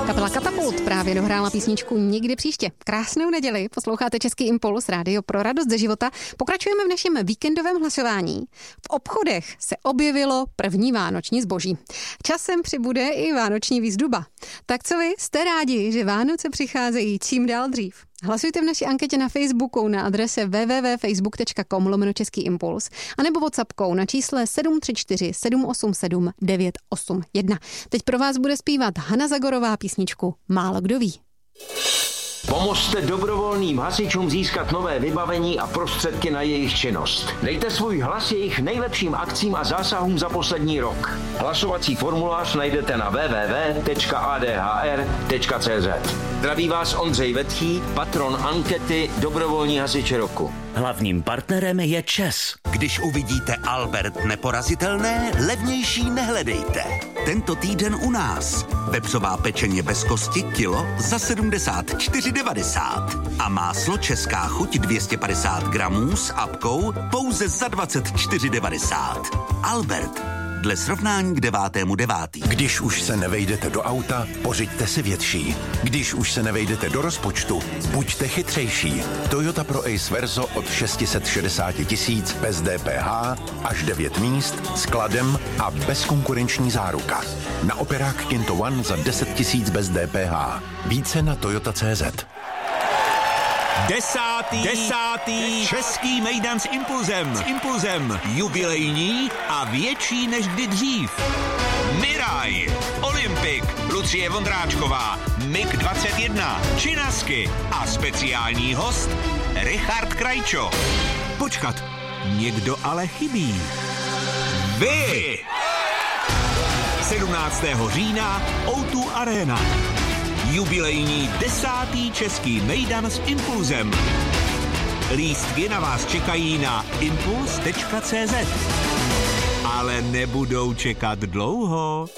Kapela Katapult právě dohrála písničku Někdy příště. Krásnou neděli, posloucháte Český impuls, rádio pro radost ze života. Pokračujeme v našem víkendovém hlasování. V obchodech se objevilo první vánoční zboží. Časem přibude i vánoční výzdoba. Tak co vy, jste rádi, že Vánoce přicházejí čím dál dřív? Hlasujte v naší anketě na Facebooku na adrese www.facebook.com/Český impuls anebo WhatsAppkou na čísle 734 787 981. Teď pro vás bude zpívat Hana Zagorová písničku Málo kdo ví. Pomozte dobrovolným hasičům získat nové vybavení a prostředky na jejich činnost. Dejte svůj hlas jejich nejlepším akcím a zásahům za poslední rok. Hlasovací formulář najdete na www.adhr.cz. Zdraví vás Ondřej Vetchý, patron ankety Dobrovolní hasiči roku. Hlavním partnerem je ČES. Když uvidíte Albert neporazitelné, levnější nehledejte. Tento týden u nás. Vepřová pečeně bez kosti kilo za 74,90. A máslo Česká chuť 250 gramů s apkou pouze za 24,90. Albert. Dle srovnání k 9.9. Když už se nevejdete do auta, pořiďte si větší. Když už se nevejdete do rozpočtu, buďte chytřejší. Toyota Pro Ace Verso od 660 000 bez DPH, až 9 míst, skladem a bezkonkurenční záruka. Na operák Kinto One za 10 000 bez DPH. Více na Toyota.cz. Desátý český mejdan s impulzem. Jubilejní a větší než kdy dřív. Miraj, Olympik, Lucie Vondráčková, MiG-21, Činasky a speciální host Richard Krajčo. Počkat, někdo ale chybí. Vy! 17. října O2 Arena. Jubilejní 10. český mejdan s impulzem. Lístky na vás čekají na impuls.cz. Ale nebudou čekat dlouho.